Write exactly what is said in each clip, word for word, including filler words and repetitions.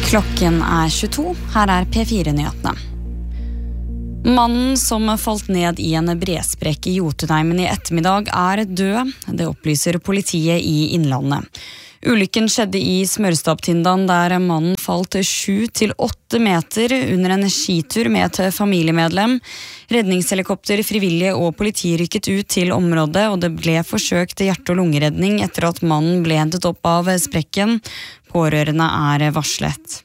Klokken er tjueto, her er P fire-nyhetene. Mannen som falt ned i en bresprekk i Jotunheimen i ettermiddag er død, det opplyser politiet i Innlandet. Ulykken skjedde i Smørstadtindan der mannen falt sju til åtte meter under en skitur med et familiemedlem. Redningshelikopter, frivillige og politi rykket ut til området, og det ble forsøkt hjerte- og lungeredning etter at mannen ble hentet opp av sprekken. Pårørende er varslet.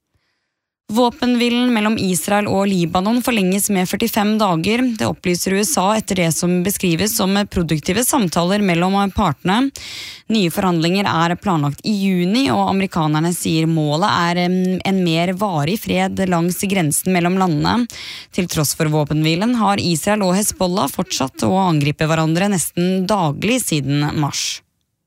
Våpenhvilen mellom Israel og Libanon forlenges med førtifem dager. Det opplyser U S A etter det som beskrives som produktive samtaler mellom partene. Nye forhandlinger er planlagt i juni, og amerikanerne sier målet er en mer varig fred langs grensen mellom landene. Til tross for våpenhvilen har Israel og Hezbollah fortsatt å angripe hverandre nesten daglig siden mars.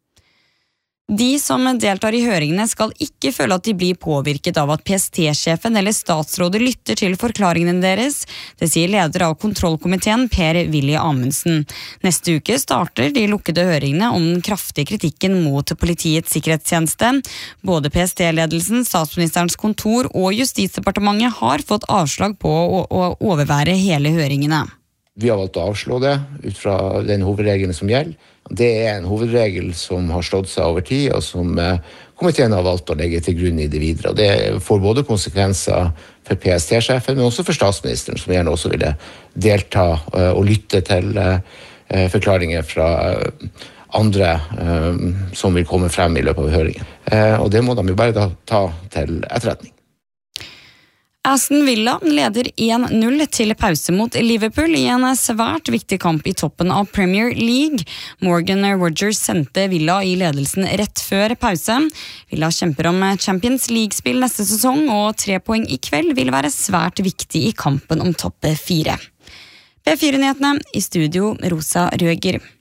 De som deltar i høringene skal ikke føle at de blir påvirket av at P S T-sjefen eller statsrådet lytter til forklaringene deres. Det sier leder av kontrollkomiteen Per-Willy Amundsen. Neste uke starter de lukkede høringene om den kraftige kritikken mot Politiets sikkerhetstjeneste. Både P S T-ledelsen, statsministerens kontor og Justisdepartementet har fått avslag på å, å overvære hele høringene. Vi har valgt å avslå det ut fra den hovedregelen som gjelder. Det er en hovedregel som har stått seg over tid, og som komiteen har valgt å legge til grunn i det videre. Og det får både konsekvenser for P S T-sjefen, men også for statsministeren, som gjerne også ville delta og lytte til forklaringer fra andre som vil komme frem i løpet av høringen. Og det må de jo bare da ta til etterretning. Aston Villa leder en null til pause mot Liverpool i en svært viktig kamp i toppen av Premier League. Morgan Rogers sendte Villa i ledelsen rett før pause. Villa kjemper om Champions League-spill neste sesong, og tre poeng i kveld vil være svært viktig i kampen om topp fire. P fire-nyhetene i studio, Rosa Røger.